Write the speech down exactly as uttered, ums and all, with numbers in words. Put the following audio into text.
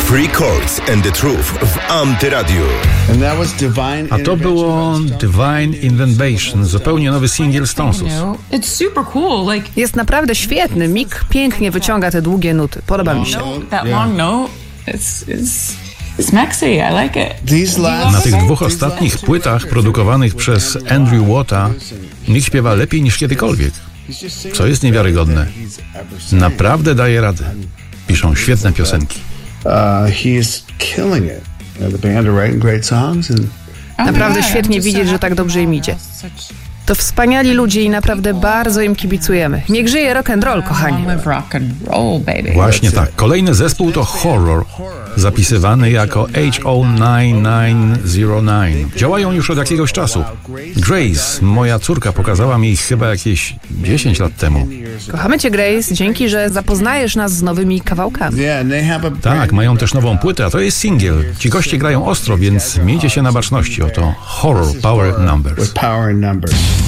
Free Chords and the Truth w Antyradiu. A to było Divine Invention, zupełnie nowy singiel Stonesów. Jest naprawdę świetny. Mick pięknie wyciąga te długie nuty. Podoba mi się. Na tych dwóch ostatnich płytach produkowanych przez Andrew Watta Mick śpiewa lepiej niż kiedykolwiek, co jest niewiarygodne. Naprawdę daje radę. Piszą świetne piosenki. Naprawdę świetnie widzieć, że tak dobrze im idzie. To wspaniali ludzie i naprawdę bardzo im kibicujemy. Niech żyje rock and roll, kochani. Właśnie tak. Kolejny zespół to Horror, zapisywany jako H O dziewięć dziewięć zero dziewięć. Działają już od jakiegoś czasu. Grace, moja córka, pokazała mi ich chyba jakieś dziesięć lat temu. Kochamy cię, Grace. Dzięki, że zapoznajesz nas z nowymi kawałkami. Tak, mają też nową płytę, a to jest singiel. Ci goście grają ostro, więc miejcie się na baczności. Oto Horror Power Numbers.